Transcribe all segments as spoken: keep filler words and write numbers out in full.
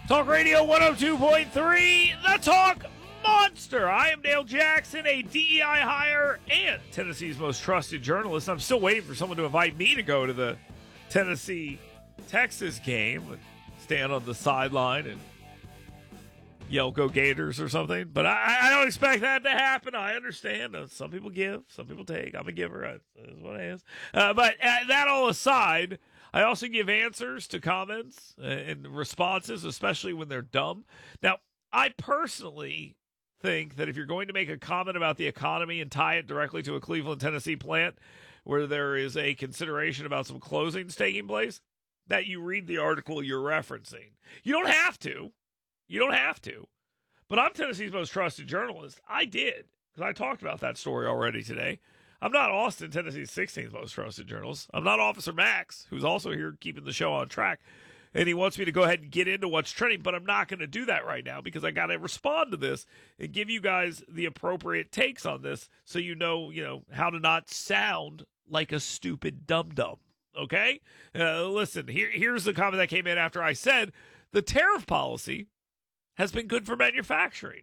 Talk Radio one oh two point three, The Talk Monster. I am Dale Jackson, a D E I hire and Tennessee's most trusted journalist. I'm still waiting for someone to invite me to go to the Tennessee-Texas game and stand on the sideline and yell, "Go Gators," or something. But I, I don't expect that to happen. I understand. Some people give, some people take. I'm a giver. That's what it is. Uh, but uh, that all aside, I also give answers to comments and responses, especially when they're dumb. Now, I personally think that if you're going to make a comment about the economy and tie it directly to a Cleveland, Tennessee plant where there is a consideration about some closings taking place, that you read the article you're referencing. You don't have to. You don't have to. But I'm Tennessee's most trusted journalist. I did, because I talked about that story already today. I'm not Austin, Tennessee's sixteenth most trusted journalist. I'm not Officer Max, who's also here keeping the show on track. And he wants me to go ahead and get into what's trending, but I'm not going to do that right now because I got to respond to this and give you guys the appropriate takes on this so you know, you know, how to not sound like a stupid dum-dum. Okay? Uh, listen, here, here's the comment that came in after I said the tariff policy has been good for manufacturing.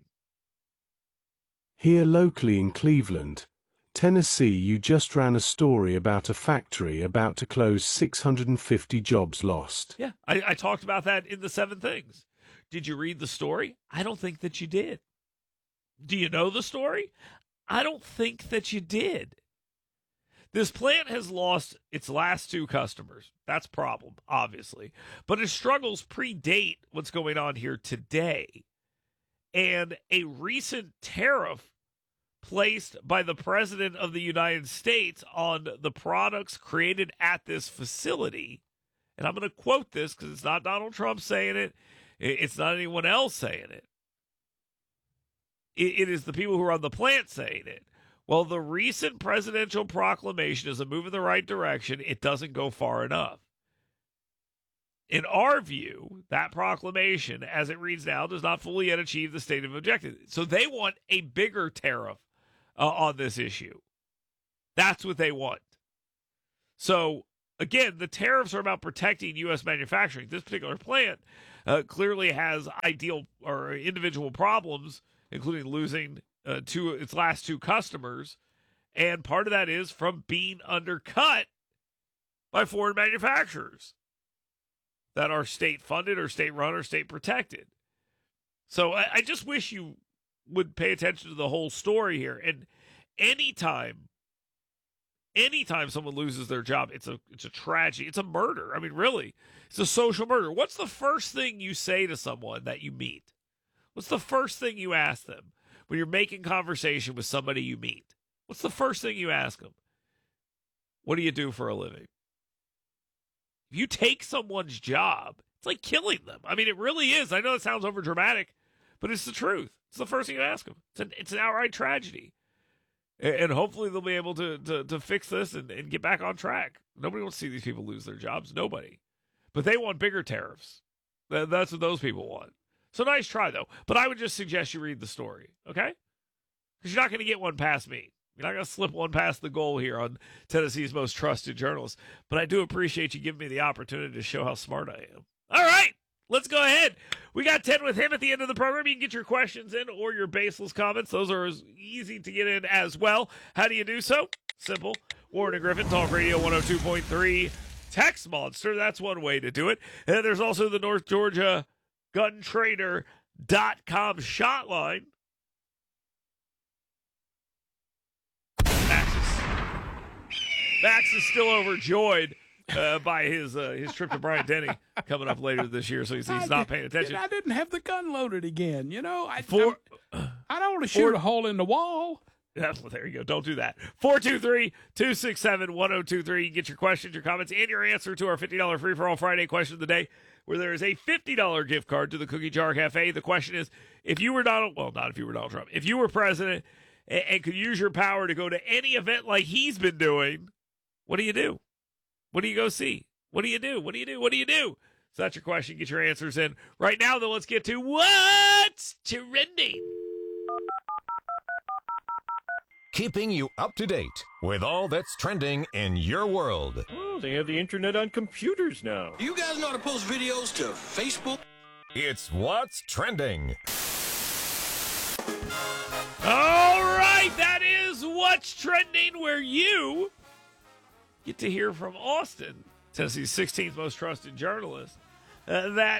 Here locally in Cleveland, Tennessee, you just ran a story about a factory about to close, six hundred fifty jobs lost. Yeah, I, I talked about that in the seven things. Did you read the story? I don't think that you did. Do you know the story? I don't think that you did. This plant has lost its last two customers. That's a problem, obviously. But its struggles predate what's going on here today. And a recent tariff placed by the President of the United States on the products created at this facility. And I'm going to quote this because it's not Donald Trump saying it. It's not anyone else saying it. It is the people who run the plant saying it. Well, the recent presidential proclamation is a move in the right direction. It doesn't go far enough. In our view, that proclamation, as it reads now, does not fully yet achieve the stated objective. So they want a bigger tariff Uh, on this issue. That's what they want. So, again, the tariffs are about protecting U S manufacturing. This particular plant uh, clearly has ideal or individual problems, including losing uh, two its last two customers, and part of that is from being undercut by foreign manufacturers that are state-funded or state-run or state-protected. So I, I just wish you would pay attention to the whole story here. And anytime, anytime someone loses their job, it's a it's a tragedy. It's a murder. I mean, really, it's a social murder. What's the first thing you say to someone that you meet? What's the first thing you ask them when you're making conversation with somebody you meet? What's the first thing you ask them? What do you do for a living? If you take someone's job, it's like killing them. I mean, it really is. I know it sounds overdramatic, but it's the truth. It's the first thing you ask them. It's an, it's an outright tragedy. And, and hopefully they'll be able to to, to fix this and, and get back on track. Nobody wants to see these people lose their jobs. Nobody. But they want bigger tariffs. That, that's what those people want. So nice try, though. But I would just suggest you read the story, okay? Because you're not going to get one past me. You're not going to slip one past the goal here on Tennessee's most trusted journalist. But I do appreciate you giving me the opportunity to show how smart I am. All right. Let's go ahead. We got ten with him at the end of the program. You can get your questions in or your baseless comments. Those are as easy to get in as well. How do you do so? Simple. Warren and Griffin, Talk Radio one oh two point three. Text Monster. That's one way to do it. And there's also the North Georgia Gun Trader dot com shot line. Max is, Max is still overjoyed Uh, by his uh, his trip to Bryant-Denny coming up later this year, so he's, he's not paying attention. I didn't have the gun loaded again, you know. I, Four, I don't want to shoot four, a hole in the wall. Yeah, well, there you go. Don't do that. four two three, two six seven, one oh two three. You can get your questions, your comments, and your answer to our fifty dollars free-for-all Friday question of the day, where there is a fifty dollars gift card to the Cookie Jar Cafe. The question is, if you were Donald, well, not if you were Donald Trump, if you were president and, and could use your power to go to any event like he's been doing, what do you do? What do you go see? What do you do? What do you do? What do you do? So that's your question. Get your answers in. Right now, though, let's get to what's trending. Keeping you up to date with all that's trending in your world. Oh, they have the internet on computers now. You guys know how to post videos to Facebook? It's What's Trending. All right, that is What's Trending, where you get to hear from Austin, Tennessee's sixteenth most trusted journalist, uh, that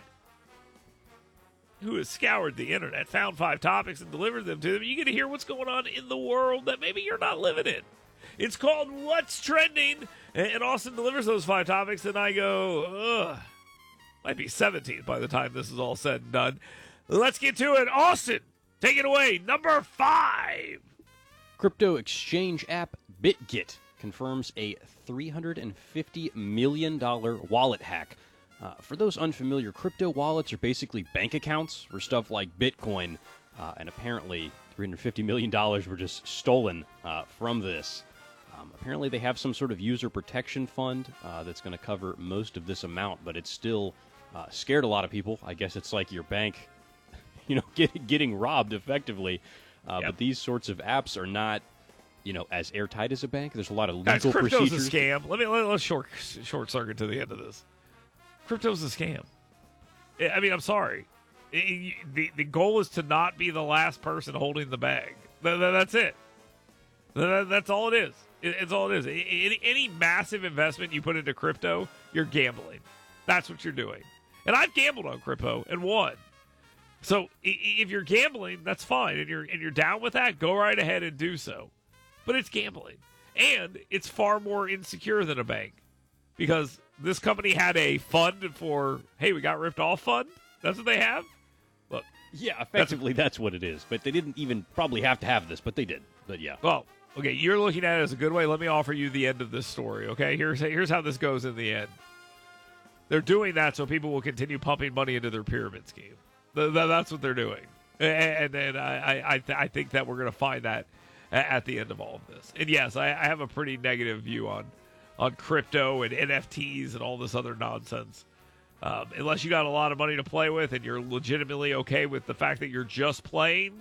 who has scoured the internet, found five topics, and delivered them to them. You get to hear what's going on in the world that maybe you're not living in. It's called What's Trending, and Austin delivers those five topics, and I go, ugh, might be seventeenth by the time this is all said and done. Let's get to it. Austin, take it away. Number five. Crypto exchange app BitGet confirms a three hundred fifty million dollars wallet hack. Uh, for those unfamiliar, crypto wallets are basically bank accounts for stuff like Bitcoin, uh, and apparently three hundred fifty million dollars were just stolen uh, from this. Um, apparently they have some sort of user protection fund uh, that's going to cover most of this amount, but it's still uh, scared a lot of people. I guess it's like your bank, you know, get, getting robbed effectively. Uh, Yep. But these sorts of apps are not, you know, as airtight as a bank. There's a lot of Guys, legal crypto's procedures. a scam. Let me let, let's short short circuit to the end of this. Crypto's a scam. I I mean, I'm sorry. It- it- the the goal is to not be the last person holding the bag. Th- th- That's it. Th- That's all it is. It- It's all it is. Any, any massive investment you put into crypto, you're gambling. That's what you're doing. And I've gambled on crypto and won. So i- if you're gambling, that's fine, and you're and you're down with that, go right ahead and do so. But it's gambling, and it's far more insecure than a bank, because this company had a fund for, hey, we got ripped off fund. That's what they have. Look, Yeah, effectively that's, what it is. But they didn't even probably have to have this, but they did. But yeah. well, okay, you're looking at it as a good way. Let me offer you the end of this story. Okay, here's here's how this goes in the end. They're doing that so people will continue pumping money into their pyramid scheme. Th- th- That's what they're doing, and then I I I, th- I think that we're going to find that a- at the end of all of this. And yes, I, I have a pretty negative view on on crypto and N F Ts and all this other nonsense. Um, unless you got a lot of money to play with and you're legitimately okay with the fact that you're just playing,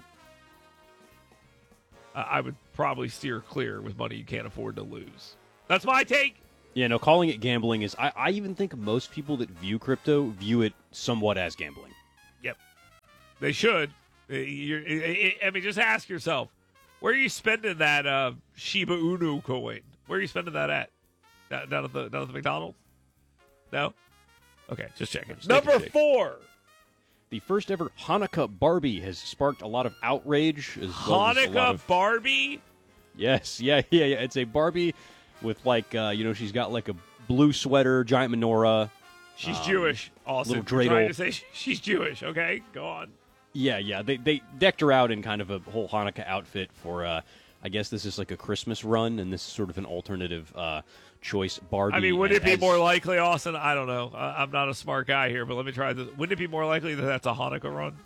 uh, I would probably steer clear with money you can't afford to lose. That's my take. Yeah, no, calling it gambling is, I, I even think most people that view crypto view it somewhat as gambling. Yep. They should. Uh, You're, I I mean, just ask yourself, where are you spending that uh, Shiba Inu coin? Where are you spending that at? Down down at the down at the McDonald's? No? Okay, just checking. Just taking Number a shake. four. The first ever Hanukkah Barbie has sparked a lot of outrage. As well as a lot Hanukkah of, Barbie? Yes, yeah, yeah, yeah. It's a Barbie with, like, uh, you know, she's got like a blue sweater, giant menorah. She's Um, Jewish. Awesome. little You're trying dreidel. to say she- she's Jewish. Okay, go on. Yeah, yeah. They they decked her out in kind of a whole Hanukkah outfit for, uh, I guess this is like a Christmas run, and this is sort of an alternative uh, choice Barbie. I mean, would it and be as- more likely, Austin? I don't know. I- I'm not a smart guy here, but let me try this. Wouldn't it be more likely that that's a Hanukkah run?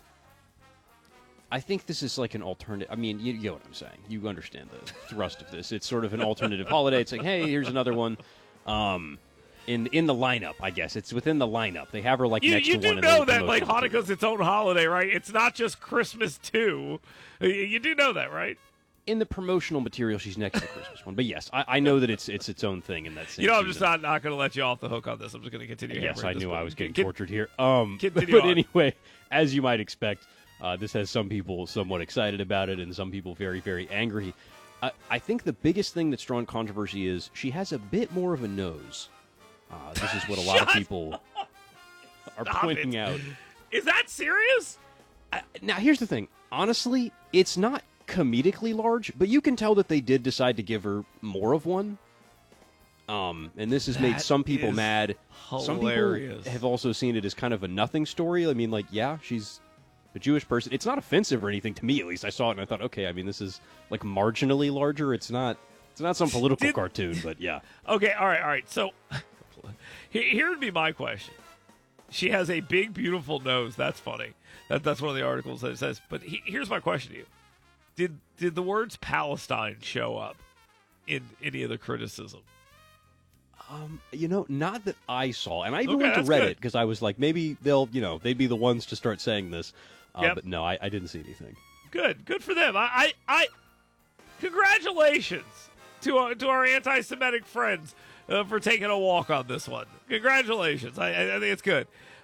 I think this is like an alternative. I mean, you, you know what I'm saying. You understand the thrust of this. It's sort of an alternative holiday. It's like, hey, here's another one. Um, in in the lineup, I guess it's within the lineup. They have her like You, next you to do one. of know the that like promotional Hanukkah's its own holiday, right? It's not just Christmas too. You- You do know that, right? in the promotional material, she's next to the Christmas one. But yes, I, I know that it's it's its own thing in that same You know, I'm just season. not, not going to let you off the hook on this. I'm just going to continue. Yes, hammering I this knew point. I was getting Con- tortured here. Um, but, continue but on. anyway, as you might expect, uh, this has some people somewhat excited about it and some people very, very angry. I, I think the biggest thing that's drawn controversy is she has a bit more of a nose. Uh, this is what a lot of Shut people are Stop pointing it. out. Is that serious? I, now, here's the thing. Honestly, it's not comedically large, but you can tell that they did decide to give her more of one. Um, and this has made That some people is mad. Some hilarious. people have also seen it as kind of a nothing story. I mean, like, yeah, she's a Jewish person. It's not offensive or anything to me, at least. I saw it and I thought, okay, I mean, this is like marginally larger. It's not. It's not some political Did- cartoon, but yeah. Okay, all right, all right. So here, here would be my question. She has a big, beautiful nose. That's funny. That, that's one of the articles that it says. But he, here's my question to you: Did did the words Palestine show up in any of the criticism? Um, you know, not that I saw, and I even Okay, went to that's Reddit good. because I was like, maybe they'll, you know, they'd be the ones to start saying this. Uh, Yep. But no, I, I didn't see anything. Good, good for them. I, I, I congratulations to our, to our anti-Semitic friends uh, for taking a walk on this one. Congratulations. I, I, I think it's good.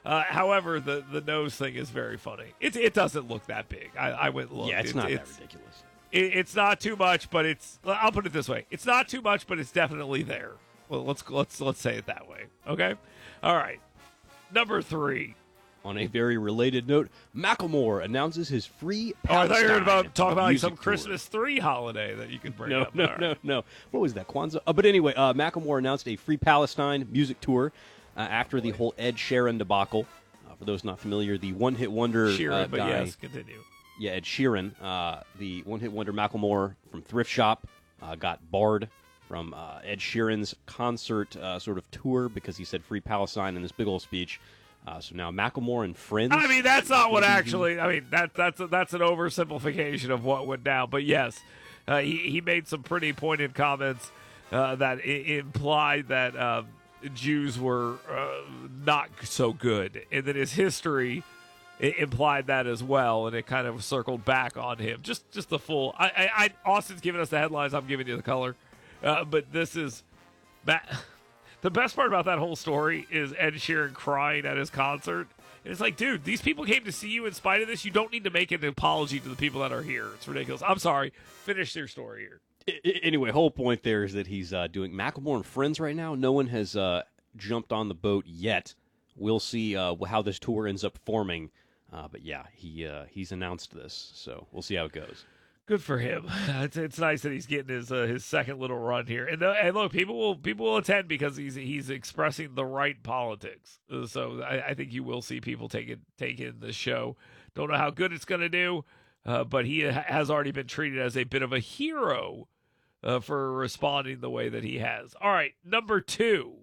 Uh, however, the, the nose thing is very funny. It it doesn't look that big. I, I went and looked. Yeah, it's it, not it's, that ridiculous. It, it's not too much, but it's. I'll put it this way: it's not too much, but it's definitely there. Well, let's let's let's say it that way. Okay. All right. Number three. On a very related note, Macklemore announces his free Oh, I thought you were Palestine about talking about like music some tour. Christmas three holiday that you could bring No, up. no, All right. no, no. What was that, Kwanzaa? Uh, but anyway, uh, Macklemore announced a free Palestine music tour uh, after the whole Ed Sheeran debacle. Uh, for those not familiar, the one-hit wonder Sheeran, uh, but guy, yes, continue. yeah, Ed Sheeran, uh, the one-hit wonder Macklemore from Thrift Shop, uh, got barred from uh, Ed Sheeran's concert uh, sort of tour because he said free Palestine in this big old speech. Uh, so now Macklemore and friends. I mean, that's not what actually. I mean, that that's a, that's an oversimplification of what went down. But yes, uh, he he made some pretty pointed comments uh, that I- implied that um, Jews were uh, not so good, and that his history i- implied that as well, and it kind of circled back on him. Just just the full. I, I, I Austin's giving us the headlines. I'm giving you the color, uh, but this is. Matt, the best part about that whole story is Ed Sheeran crying at his concert. And it's like, dude, these people came to see you in spite of this. You don't need to make an apology to the people that are here. It's ridiculous. I'm sorry. Finish your story here. I- I- Anyway, whole point there is that he's uh, doing Macklemore and friends right now. No one has uh, jumped on the boat yet. We'll see uh, how this tour ends up forming. Uh, but yeah, he uh, he's announced this, so we'll see how it goes. Good for him. It's, it's nice that he's getting his uh, his second little run here. And, the, and look, people will people will attend because he's he's expressing the right politics. Uh, So I, I think you will see people take it take in the show. Don't know how good it's going to do, uh, but he ha- has already been treated as a bit of a hero uh, for responding the way that he has. All right, number two.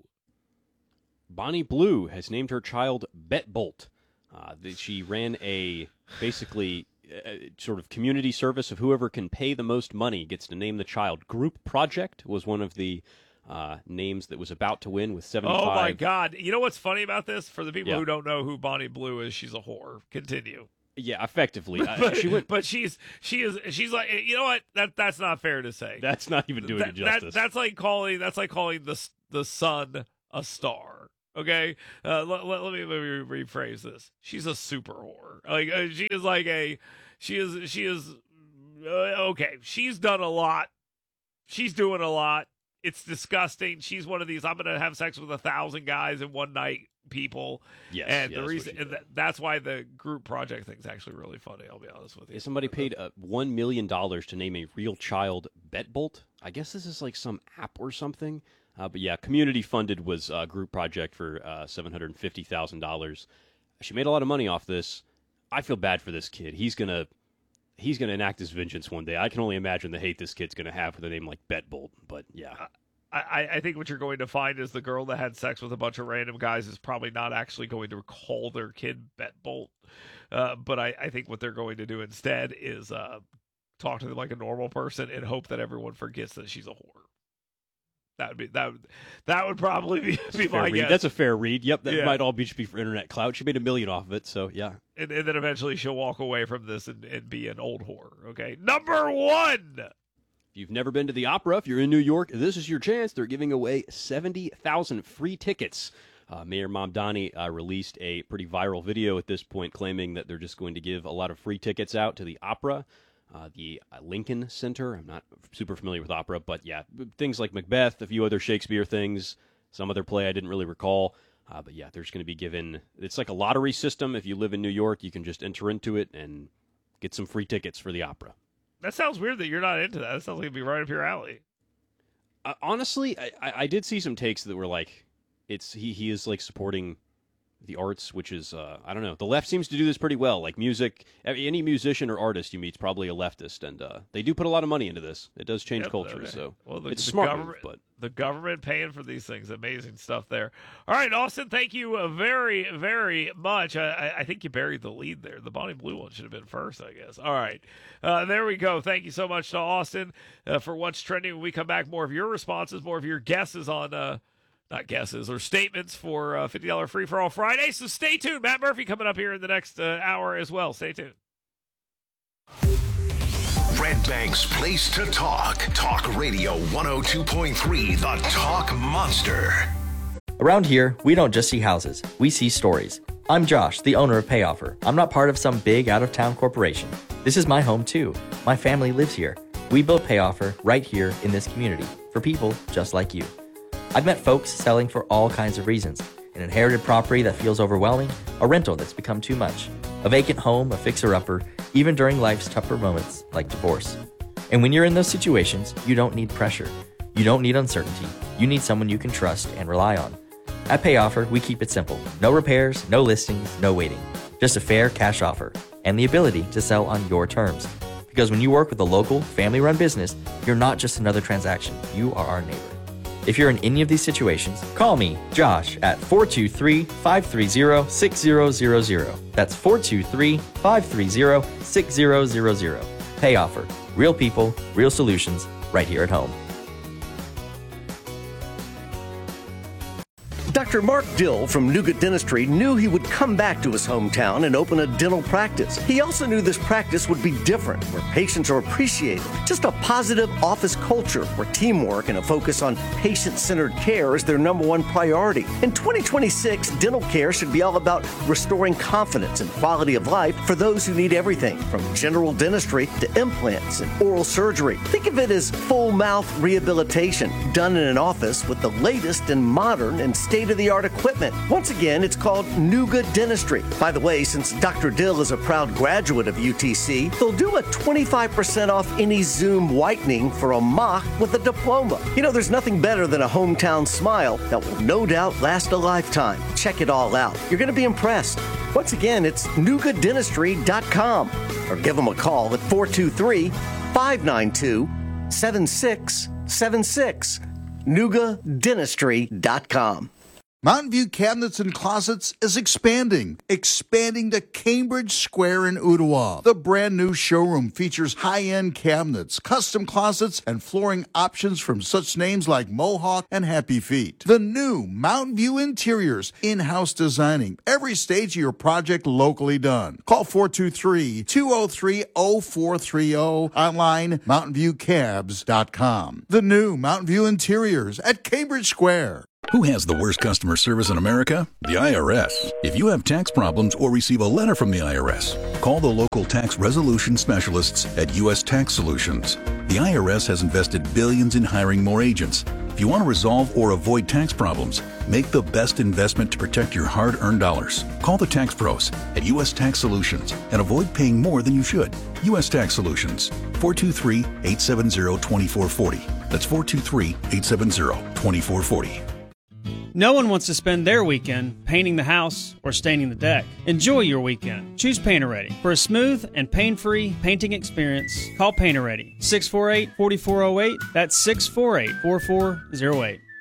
Bonnie Blue has named her child Bet Bolt. Uh, that she ran a basically uh, sort of community service of whoever can pay the most money gets to name the child. Group Project was one of the uh, names that was about to win with seventy-five. Oh my God! You know what's funny about this? For the people Yeah. who don't know who Bonnie Blue is, she's a whore. Continue. Yeah, effectively. Uh, But, she went. but she's she is she's like, you know what? That that's not fair to say. That's not even doing That- it justice. that- that's like calling that's like calling the the sun a star. Okay, uh, let, let, let me let me rephrase this. She's a super whore. Like uh, she is like a she is she is uh, okay. She's done a lot. She's doing a lot. It's disgusting. She's one of these. I'm gonna have sex with a thousand guys in one night. People. Yes, and yeah, the that's what reason she and did. that, that's why the group project thing's actually really funny. I'll be honest with you. Somebody paid uh, one million dollars to name a real child Bet Bolt. I guess this is like some app or something. Uh, but yeah, community funded was a group project for uh, seven hundred fifty thousand dollars. She made a lot of money off this. I feel bad for this kid. He's gonna he's gonna enact his vengeance one day. I can only imagine the hate this kid's gonna have with a name like Bet Bolt. But yeah, I, I think what you're going to find is the girl that had sex with a bunch of random guys is probably not actually going to call their kid Bet Bolt. Uh, but I, I think what they're going to do instead is uh, talk to them like a normal person and hope that everyone forgets that she's a whore. That would be that would that would probably be, be fair my read. guess. That's a fair read. Yep, that Yeah. might all be just be for internet clout. She made a million off of it, so yeah. and, and then eventually she'll walk away from this and, and be an old whore. Okay, number one. If you've never been to the opera, if you're in New York, this is your chance. They're giving away seventy thousand free tickets. Uh, Mayor Mamdani uh, released a pretty viral video at this point claiming that they're just going to give a lot of free tickets out to the opera, uh, the uh, Lincoln Center. I'm not super familiar with opera, but yeah, things like Macbeth, a few other Shakespeare things, some other play I didn't really recall. Uh, but yeah, there's going to be given, it's like a lottery system. If you live in New York, you can just enter into it and get some free tickets for the opera. That sounds weird that you're not into that. That sounds like it'd be right up your alley. Uh, honestly, I, I I did see some takes that were like, it's he he is like supporting the arts, which is uh, I don't know. The left seems to do this pretty well. Like music, any musician or artist you meet is probably a leftist, and uh, they do put a lot of money into this. It does change Yep, culture, okay. so Well, the, it's a the smart government, move. But the government paying for these things, amazing stuff there. All right, Austin, thank you uh, very, very much. I, I, I think you buried the lead there. The Bonnie Blue one should have been first, I guess. All right, uh, there we go. Thank you so much to Austin uh, for what's trending. When we come back, more of your responses, more of your guesses on. Uh, Not guesses or statements for uh, fifty dollars Free for All Friday. So stay tuned. Matt Murphy coming up here in the next uh, hour as well. Stay tuned. Red Bank's place to talk. Talk Radio one oh two point three, the Talk Monster. Around here, we don't just see houses, we see stories. I'm Josh, the owner of PayOffer. I'm not part of some big out-of-town corporation. This is my home too. My family lives here. We built PayOffer right here in this community for people just like you. I've met folks selling for all kinds of reasons. An inherited property that feels overwhelming, a rental that's become too much, a vacant home, a fixer-upper, even during life's tougher moments like divorce. And when you're in those situations, you don't need pressure. You don't need uncertainty. You need someone you can trust and rely on. At PayOffer, we keep it simple. No repairs, no listings, no waiting. Just a fair cash offer and the ability to sell on your terms. Because when you work with a local, family-run business, you're not just another transaction. You are our neighbor. If you're in any of these situations, call me, Josh, at four two three, five three zero, six zero zero zero. That's four two three, five three zero, six zero zero zero. PayOffer. Real people, real solutions, right here at home. Doctor Mark Dill from Nougat Dentistry knew he would come back to his hometown and open a dental practice. He also knew this practice would be different, where patients are appreciated. Just a positive office culture where teamwork and a focus on patient-centered care is their number one priority. In twenty twenty-six, dental care should be all about restoring confidence and quality of life for those who need everything from general dentistry to implants and oral surgery. Think of it as full mouth rehabilitation done in an office with the latest and modern and state state-of-the-art equipment. Once again, it's called Nougat Dentistry. By the way, since Doctor Dill is a proud graduate of U T C, they'll do a twenty-five percent off any Zoom whitening for a mock with a diploma. You know, there's nothing better than a hometown smile that will no doubt last a lifetime. Check it all out. You're going to be impressed. Once again, it's nougat dentistry dot com or give them a call at four two three, five nine two, seven six seven six. nougat dentistry dot com. Mountain View Cabinets and Closets is expanding, expanding to Cambridge Square in Ottawa. The brand new showroom features high-end cabinets, custom closets, and flooring options from such names like Mohawk and Happy Feet. The new Mountain View Interiors, in-house designing, every stage of your project locally done. Call four two three, two oh three, oh four three oh, online mountain view cabs dot com. The new Mountain View Interiors at Cambridge Square. Who has the worst customer service in America? The I R S. If you have tax problems or receive a letter from the I R S, call the local tax resolution specialists at U S Tax Solutions. The I R S has invested billions in hiring more agents. If you want to resolve or avoid tax problems, make the best investment to protect your hard-earned dollars. Call the tax pros at U S Tax Solutions and avoid paying more than you should. U S Tax Solutions, four two three, eight seven zero, two four four zero. That's four two three, eight seven zero, two four four zero. No one wants to spend their weekend painting the house or staining the deck. Enjoy your weekend. Choose Painter Ready. For a smooth and pain-free painting experience, call Painter Ready. six four eight, four four zero eight. That's six four eight, four four zero eight.